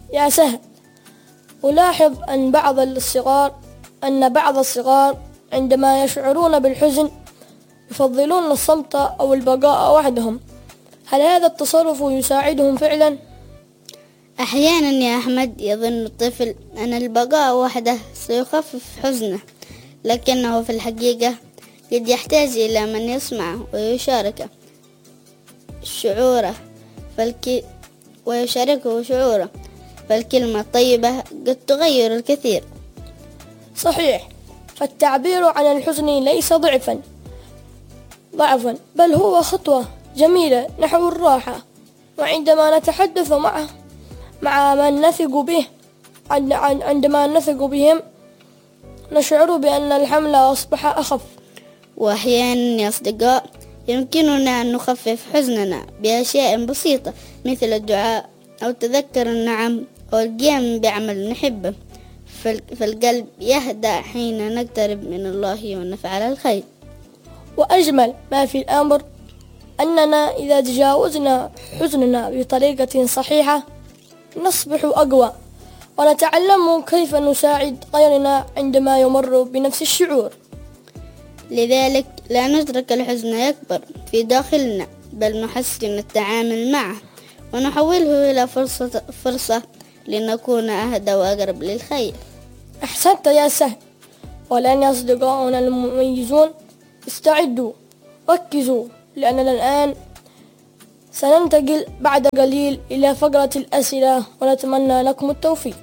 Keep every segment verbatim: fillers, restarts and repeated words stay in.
يا سهل، ألاحظ أن بعض الصغار أن بعض الصغار عندما يشعرون بالحزن يفضلون الصمت أو البقاء وحدهم. هل هذا التصرف يساعدهم فعلا؟ أحيانا يا أحمد يظن الطفل أن البقاء وحده سيخفف حزنه، لكنه في الحقيقة قد يحتاج إلى من يسمعه ويشاركه شعوره فالك... ويشاركه شعوره، فالكلمة الطيبة قد تغير الكثير. صحيح، فالتعبير عن الحزن ليس ضعفا ضعفا بل هو خطوة جميلة نحو الراحة. وعندما نتحدث معه مع من نثق به عندما نثق بهم نشعر بأن الحمل أصبح أخف. وأحيانا يا أصدقاء يمكننا أن نخفف حزننا بأشياء بسيطة مثل الدعاء أو تذكر النعم أو القيام بعمل نحبه، فالقلب يهدأ حين نقترب من الله ونفعل الخير. وأجمل ما في الأمر أننا إذا تجاوزنا حزننا بطريقة صحيحة نصبح أقوى ونتعلم كيف نساعد غيرنا عندما يمر بنفس الشعور. لذلك لا نترك الحزن يكبر في داخلنا، بل نحسن التعامل معه ونحوله إلى فرصة, فرصة لنكون أهدى وأقرب للخير. أحسنت يا سهل. والآن يا أصدقائنا المميزون استعدوا، ركزوا، لأننا الآن سننتقل بعد قليل إلى فقرة الأسئلة ونتمنى لكم التوفيق.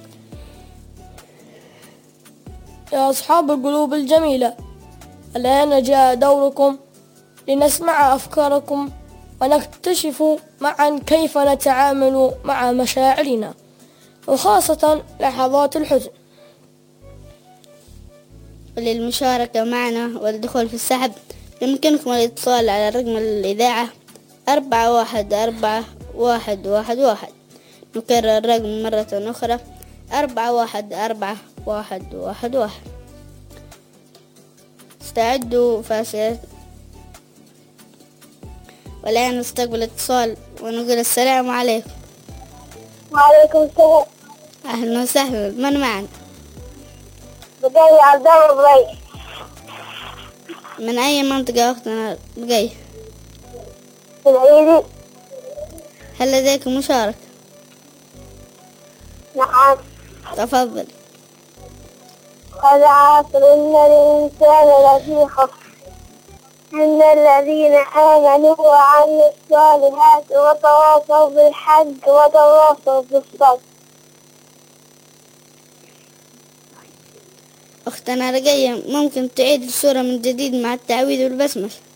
يا أصحاب القلوب الجميلة، الآن جاء دوركم لنسمع أفكاركم ونكتشف معا كيف نتعامل مع مشاعرنا وخاصة لحظات الحزن. وللمشاركة معنا والدخول في السحب يمكنكم الاتصال على رقم الإذاعة أربعة واحد أربعة واحد واحد واحد. نكرر الرقم مرة أخرى أربعة واحد أربعة واحد واحد واحد. استعدوا فاسد. والآن نستقبل اتصال ونقول السلام عليكم. وعليكم السلام. أهلا وسهلا، من معنا؟ بقي عبد الله بقي. من أي منطقة أختنا بقي؟ في العيدي. هل لديك مشاركة؟ نعم. تفضل. والعصر إن الإنسان لفي خسر إلا الذين آمنوا وعملوا الصالحات وتواصوا بالحق وتواصوا بالصبر. أختنا رقية، ممكن تعيد الصورة من جديد مع التعويذ والبسملة؟